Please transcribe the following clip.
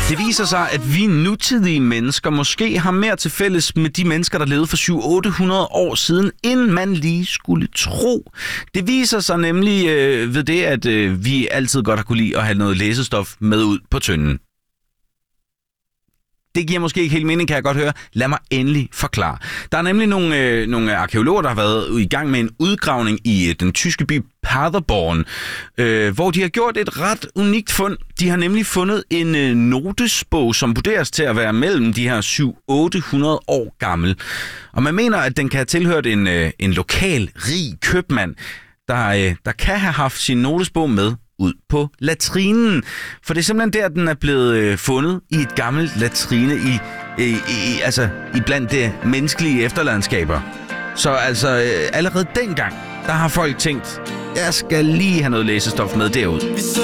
Det viser sig, at vi nutidige mennesker måske har mere til fælles med de mennesker, der levede for 700-800 år siden, end man lige skulle tro. Det viser sig nemlig ved det, at vi altid godt har kunne lide at have noget læsestof med ud på tynden. Det giver måske ikke helt mening, kan jeg godt høre. Lad mig endelig forklare. Der er nemlig nogle arkæologer, der har været i gang med en udgravning i den tyske by Paderborn, hvor de har gjort et ret unikt fund. De har nemlig fundet en notesbog, som vurderes til at være mellem de her 700-800 år gammel. Og man mener, at den kan have tilhørt en lokal, rig købmand, der kan have haft sin notesbog med ud på latrinen. For det er simpelthen der, den er blevet fundet i et gammelt latrine i blandt det menneskelige efterladenskaber. Så altså allerede dengang, der har folk tænkt, jeg skal lige have noget læsestof med derud.